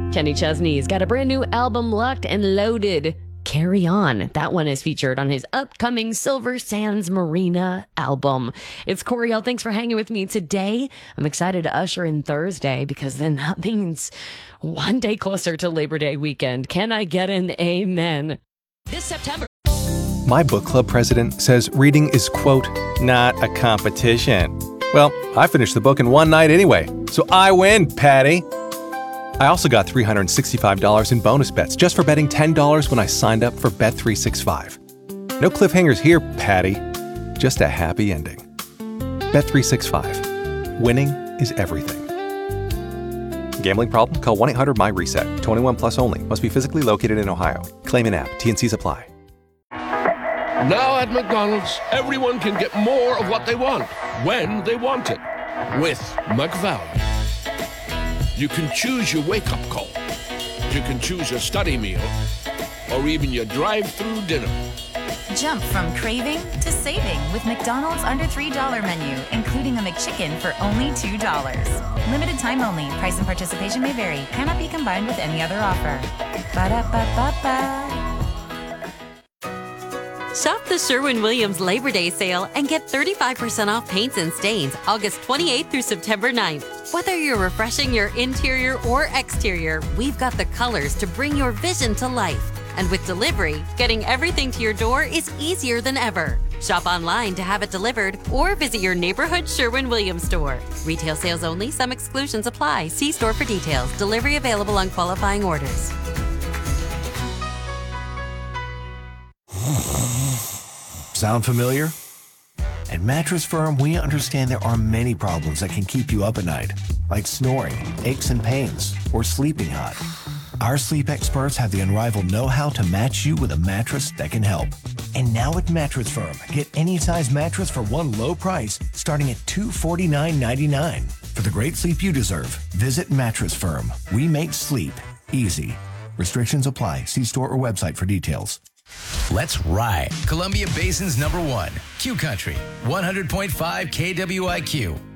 Kenny Chesney's got a brand new album, Locked and Loaded. Carry On. That one is featured on his upcoming Silver Sands Marina album. It's Coriel. Thanks for hanging with me today. I'm excited to usher in Thursday because then that means one day closer to Labor Day weekend. Can I get an amen? This September. My book club president says reading is, quote, not a competition. Well, I finished the book in one night anyway, so I win, Patty. I also got $365 in bonus bets just for betting $10 when I signed up for Bet365. No cliffhangers here, Patty. Just a happy ending. Bet365. Winning is everything. Gambling problem? Call 1-800-MY-RESET. 21 plus only. Must be physically located in Ohio. Claim in app. T&Cs apply. Now at McDonald's, everyone can get more of what they want, when they want it, with McValue. You can choose your wake-up call. You can choose your study meal, or even your drive-through dinner. Jump from craving to saving with McDonald's under $3 menu, including a McChicken for only $2. Limited time only. Price and participation may vary. Cannot be combined with any other offer. Ba-da-ba-ba-ba. Shop the Sherwin-Williams Labor Day sale and get 35% off paints and stains August 28th through September 9th. Whether you're refreshing your interior or exterior, we've got the colors to bring your vision to life. And with delivery, getting everything to your door is easier than ever. Shop online to have it delivered or visit your neighborhood Sherwin-Williams store. Retail sales only. Some exclusions apply. See store for details. Delivery available on qualifying orders. Sound familiar? At Mattress Firm, we understand there are many problems that can keep you up at night, like snoring, aches and pains, or sleeping hot. Our sleep experts have the unrivaled know-how to match you with a mattress that can help. And now at Mattress Firm, get any size mattress for one low price, starting at $249.99. For the great sleep you deserve, visit Mattress Firm. We make sleep easy. Restrictions apply. See store or website for details. Let's ride. Columbia Basin's #1, Q Country, 100.5 KWIQ.